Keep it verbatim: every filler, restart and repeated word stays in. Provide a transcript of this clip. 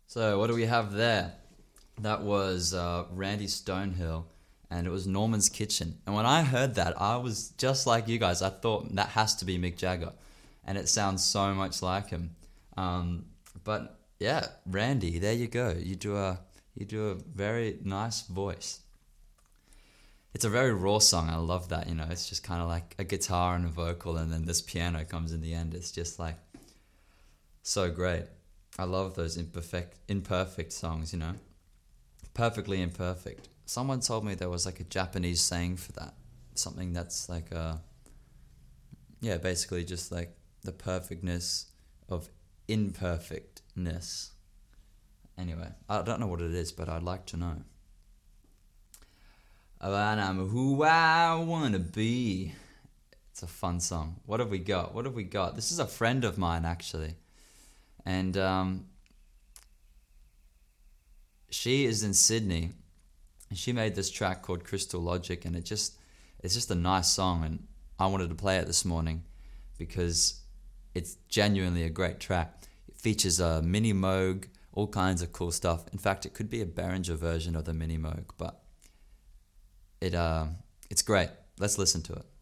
So what do we have there? That was uh, Randy Stonehill, and it was Norman's Kitchen. And when I heard that, I was just like you guys. I thought that has to be Mick Jagger, and it sounds so much like him. Um, but yeah, Randy, there you go. You do a you do a very nice voice. It's a very raw song. I love that. You know, it's just kind of like a guitar and a vocal, and then this piano comes in the end. It's just like so great. I love those imperfect imperfect songs. You know. Perfectly imperfect. Someone told me there was like a Japanese saying for that. Something that's like a, yeah, basically just like the perfectness of imperfectness. Anyway, I don't know what it is, but I'd like to know. Oh, and I'm who I wanna be. It's a fun song. What have we got? What have we got? This is a friend of mine actually. And um she is in Sydney, and she made this track called Crystal Logic, and it just it's just a nice song, and I wanted to play it this morning because it's genuinely a great track. It features a mini Moog, all kinds of cool stuff. In fact, it could be a Behringer version of the mini Moog, but it uh, it's great. Let's listen to it.